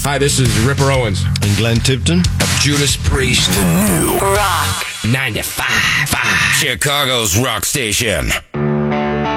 Hi, this is Ripper Owens. And Glenn Tipton. Of Judas Priest. Rock 95.5. Chicago's rock station.